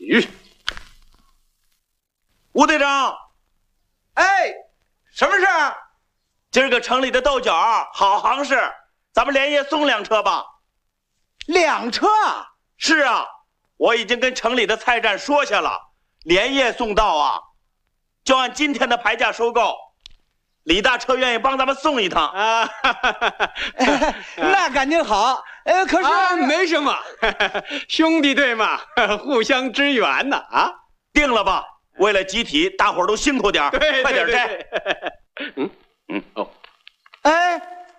吴队长， 哎，什么事儿？ 今儿个城里的豆角好行市，咱们连夜送2车吧。 2车？ 是啊，我已经跟城里的菜站说下了，连夜送到啊，就按今天的牌价收购。李大车愿意帮咱们送一趟啊，那感情好。可是没什么，兄弟队嘛，互相支援呢啊。 定了吧，为了集体，大伙儿都辛苦点，快点摘。 哦， 哎，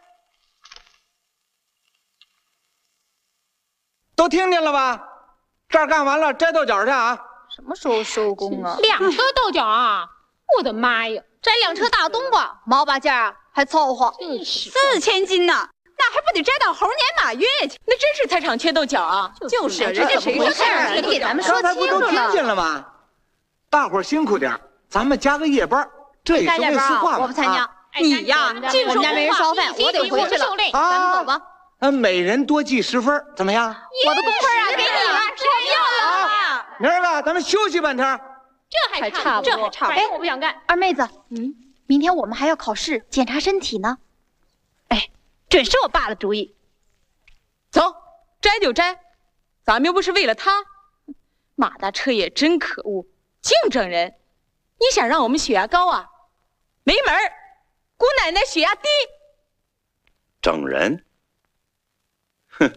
都听见了吧？这儿干完了，摘豆角去啊！ 什么时候收工啊 ？2车豆角啊！我的妈呀！ 摘2车大冬瓜，毛把价还凑合，4000斤呢，那还不得摘到猴年马月去？ 那真是菜场缺豆角啊！ 就是人家谁说事儿？你给咱们说清楚了。刚才不都听见了吗？大伙儿辛苦点，咱们加个夜班，这也是为实话嘛。 我不参加。你呀，我们家没人烧饭，我得回去了。咱们走吧。 每人多记10分，怎么样？ 我的工分啊，给你了，我要了。 明儿个咱们休息半天。 这还差不多。哎，我不想干。 二妹子，明天我们还要考试，检查身体呢。哎，准是我爸的主意。 走，摘就摘，咱们又不是为了他。马大车也真可恶，净整人。你想让我们血压高啊？没门儿！姑奶奶血压低。 整人？哼！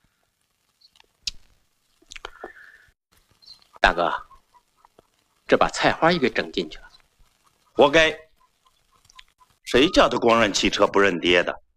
大哥，这把菜花也给整进去了， 活该！谁叫他光认汽车不认爹的？